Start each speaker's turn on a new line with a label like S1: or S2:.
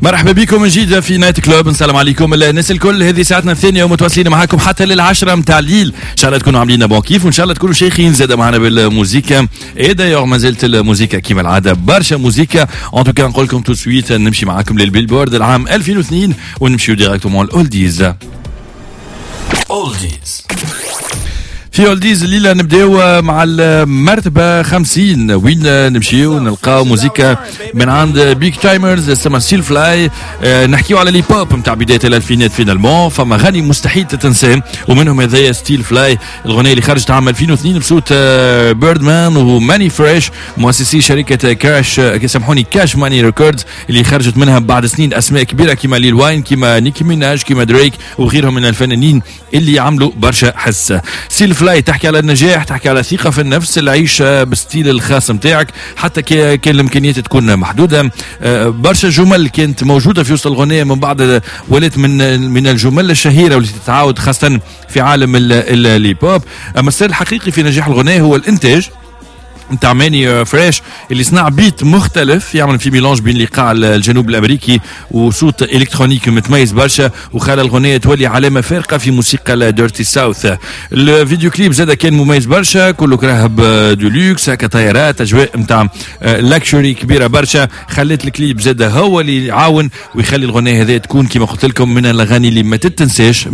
S1: مرحبا بكم من جديد في نايت كلوب. نسلم عليكم الناس الكل. هذه ساعتنا الثانيه ومتواصلين معاكم حتى لل10 متاع الليل. ان شاء الله تكونوا عاملين بون كيف، وان شاء الله تكونوا شيخين زاد معنا بالموسيقى. اي دايوغ ما زالت الموسيقى كيما العاده برشا موسيقى. ان توكا نقول لكم تو سويت نمشي معاكم للبيلبورد العام 2002 ونمشيو ديريكتومون الاولديز. في اولديز الليله نبداو مع المرتبه 50 وين نمشيو نلقاو موسيقى من عند بيج تايمرز اسمها ستيل فلاي. نحكيو على لي بوب نتاع بدايه الالفينات فينالمون. فما غني مستحيل تتنساه ومنهم هذايا ستيل فلاي، الاغنيه اللي خرجت عام 2002 بصوت بيردمان وماني فريش مؤسسي شركه كاش سامحوني كاش ماني ريكوردز اللي خرجت منها بعد سنين اسماء كبيره كيما ليل واين كيما نيكي ميناج كيما دريك وغيرهم من الفنانين اللي عملوا برشا حس. ستيل فلاي تحكي على النجاح، تحكي على ثقة في النفس، العيش بالستيل الخاص متاعك حتى كان الامكانيات تكون محدودة. برشا جمل كانت موجودة في وسط الغنية من بعد ولات من الجمل الشهيرة والتي تتعاود خاصة في عالم اللي بوب. اما السر الحقيقي في نجاح الغنية هو الانتاج نتاع ماني فريش اللي صنع بيت مختلف يعمل في ميلانج بين الايقاع الجنوب الامريكي وصوت الكترونيكي متميز برشا وخلى الغنية تولي علامه فارقه في موسيقى الديرتي ساوث. الفيديو كليب زاد كان مميز برشا، كله كراهب دولوكس هكا طيارات اجواء نتاع لاكشري كبيره برشا، خلت الكليب زاد هو اللي يعاون ويخلي الغنية هذه تكون كما قلت لكم من الاغاني اللي ما تتنساش